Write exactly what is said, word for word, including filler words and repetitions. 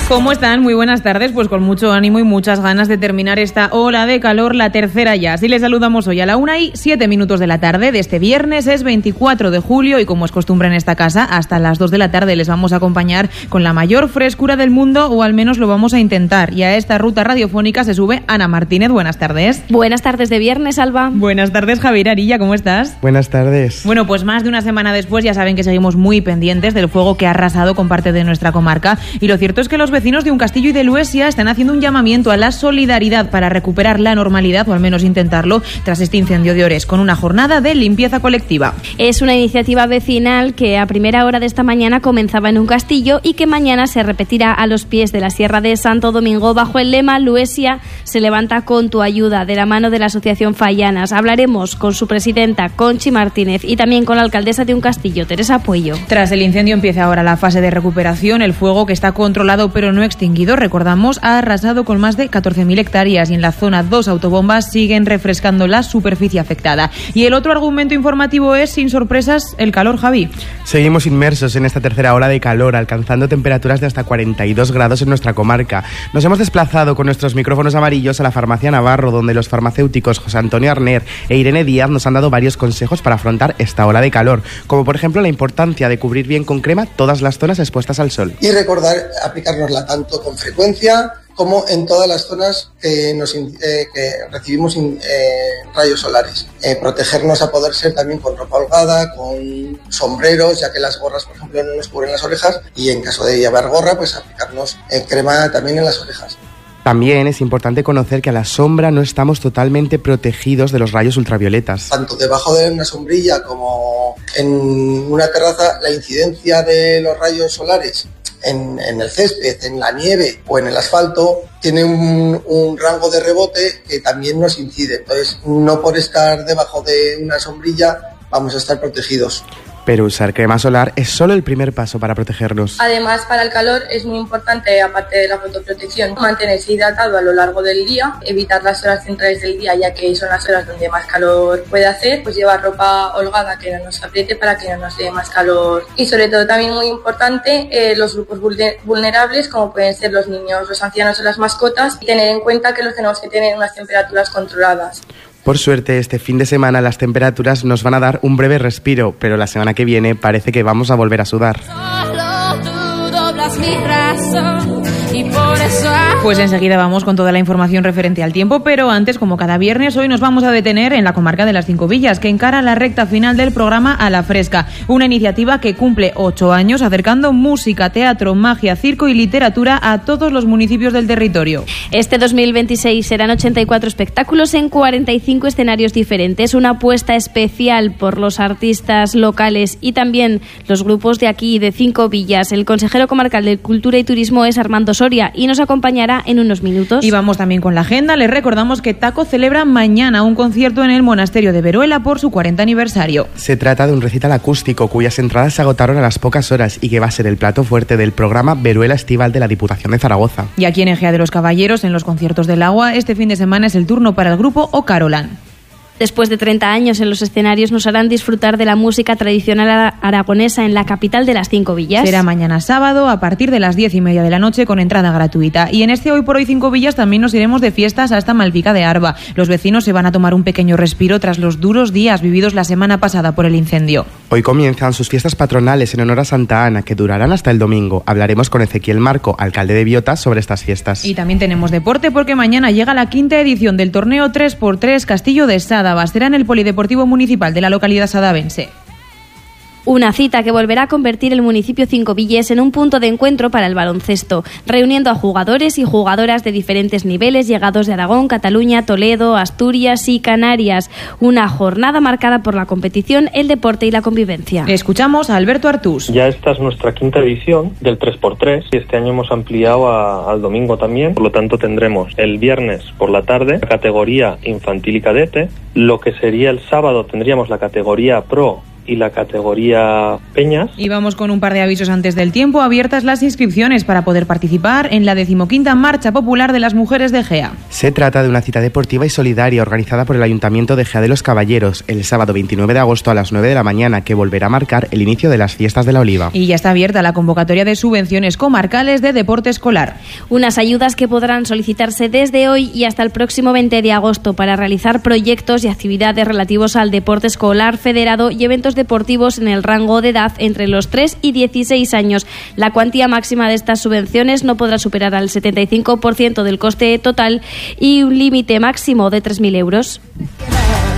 ¿Cómo están? Muy buenas tardes, pues con mucho ánimo y muchas ganas de terminar esta ola de calor, la tercera ya. Así les saludamos hoy a la una y siete minutos de la tarde de este viernes, es veinticuatro de julio y como es costumbre en esta casa, hasta las dos de la tarde les vamos a acompañar con la mayor frescura del mundo, o al menos lo vamos a intentar. Y a esta ruta radiofónica se sube Ana Martínez. Buenas tardes. Buenas tardes de viernes, Alba. Buenas tardes, Javier Arilla, ¿cómo estás? Buenas tardes. Bueno, pues más de una semana después ya saben que seguimos muy pendientes del fuego que ha arrasado con parte de nuestra comarca, y lo cierto es que los vecinos de Uncastillo y de Luesia están haciendo un llamamiento a la solidaridad para recuperar la normalidad, o al menos intentarlo, tras este incendio de Ores, con una jornada de limpieza colectiva. Es una iniciativa vecinal que a primera hora de esta mañana comenzaba en Uncastillo y que mañana se repetirá a los pies de la Sierra de Santo Domingo bajo el lema Luesia se levanta con tu ayuda, de la mano de la Asociación Fallanas. Hablaremos con su presidenta, Conchi Martínez, y también con la alcaldesa de Uncastillo, Teresa Puello. Tras el incendio empieza ahora la fase de recuperación. El fuego, que está controlado pero no extinguido, recordamos, ha arrasado con más de catorce mil hectáreas y en la zona dos autobombas siguen refrescando la superficie afectada. Y el otro argumento informativo es, sin sorpresas, el calor, Javi. Seguimos inmersos en esta tercera ola de calor, alcanzando temperaturas de hasta cuarenta y dos grados en nuestra comarca. Nos hemos desplazado con nuestros micrófonos amarillos a la farmacia Navarro, donde los farmacéuticos José Antonio Arner e Irene Díaz nos han dado varios consejos para afrontar esta ola de calor, como por ejemplo la importancia de cubrir bien con crema todas las zonas expuestas al sol. Y recordar aplicárnosla tanto con frecuencia como en todas las zonas que, nos, eh, que recibimos eh, rayos solares. Eh, protegernos a poder ser también con ropa holgada, con sombreros, ya que las gorras, por ejemplo, no nos cubren las orejas, y en caso de llevar gorra, pues aplicarnos eh, crema también en las orejas. También es importante conocer que a la sombra no estamos totalmente protegidos de los rayos ultravioletas. Tanto debajo de una sombrilla como en una terraza, la incidencia de los rayos solares en, en el césped, en la nieve o en el asfalto tiene un, un rango de rebote que también nos incide. Entonces, no por estar debajo de una sombrilla vamos a estar protegidos. Pero usar crema solar es solo el primer paso para protegernos. Además, para el calor es muy importante, aparte de la fotoprotección, mantenerse hidratado a lo largo del día, evitar las horas centrales del día, ya que son las horas donde más calor puede hacer, pues llevar ropa holgada que no nos apriete para que no nos dé más calor. Y sobre todo también muy importante, eh, los grupos vulnerables, como pueden ser los niños, los ancianos o las mascotas, y tener en cuenta que los tenemos que tener unas temperaturas controladas. Por suerte, este fin de semana las temperaturas nos van a dar un breve respiro, pero la semana que viene parece que vamos a volver a sudar. Solo tú doblas mi razón y por eso... Pues enseguida vamos con toda la información referente al tiempo, pero antes, como cada viernes, hoy nos vamos a detener en la comarca de las Cinco Villas, que encara la recta final del programa A la Fresca, una iniciativa que cumple ocho años acercando música, teatro, magia, circo y literatura a todos los municipios del territorio. Este dos mil veintiséis serán ochenta y cuatro espectáculos en cuarenta y cinco escenarios diferentes, una apuesta especial por los artistas locales y también los grupos de aquí, de Cinco Villas. El consejero comarcal de Cultura y Turismo es Armando Soria y nos acompañará en unos minutos. Y vamos también con la agenda. Les recordamos que Taco celebra mañana un concierto en el monasterio de Veruela por su cuarenta aniversario. Se trata de un recital acústico cuyas entradas se agotaron a las pocas horas y que va a ser el plato fuerte del programa Veruela Estival de la Diputación de Zaragoza. Y aquí en Ejea de los Caballeros, en los conciertos del agua, este fin de semana es el turno para el grupo O Carolan. Después de treinta años en los escenarios nos harán disfrutar de la música tradicional aragonesa en la capital de las Cinco Villas. Será mañana sábado a partir de las diez y media de la noche con entrada gratuita. Y en este Hoy por Hoy Cinco Villas también nos iremos de fiestas hasta Malpica de Arba. Los vecinos se van a tomar un pequeño respiro tras los duros días vividos la semana pasada por el incendio. Hoy comienzan sus fiestas patronales en honor a Santa Ana, que durarán hasta el domingo. Hablaremos con Ezequiel Marco, alcalde de Biota, sobre estas fiestas. Y también tenemos deporte porque mañana llega la quinta edición del torneo tres por tres Castillo de Sádava. Será en el Polideportivo Municipal de la localidad sadavense. Una cita que volverá a convertir el municipio Cinco Villas en un punto de encuentro para el baloncesto, reuniendo a jugadores y jugadoras de diferentes niveles llegados de Aragón, Cataluña, Toledo, Asturias y Canarias. Una jornada marcada por la competición, el deporte y la convivencia. Escuchamos a Alberto Artús. Ya esta es nuestra quinta edición del tres por tres y este año hemos ampliado a, al domingo también. Por lo tanto tendremos el viernes por la tarde la categoría infantil y cadete. Lo que sería el sábado tendríamos la categoría pro y la categoría Peñas. Y vamos con un par de avisos antes del tiempo. Abiertas las inscripciones para poder participar en la decimoquinta Marcha Popular de las Mujeres de Egea. Se trata de una cita deportiva y solidaria organizada por el Ayuntamiento de Egea de los Caballeros el sábado veintinueve de agosto a las nueve de la mañana, que volverá a marcar el inicio de las fiestas de la Oliva. Y ya está abierta la convocatoria de subvenciones comarcales de deporte escolar. Unas ayudas que podrán solicitarse desde hoy y hasta el próximo veinte de agosto para realizar proyectos y actividades relativos al deporte escolar federado y eventos deportivos en el rango de edad entre los tres y dieciséis años. La cuantía máxima de estas subvenciones no podrá superar al setenta y cinco por ciento del coste total y un límite máximo de tres mil euros.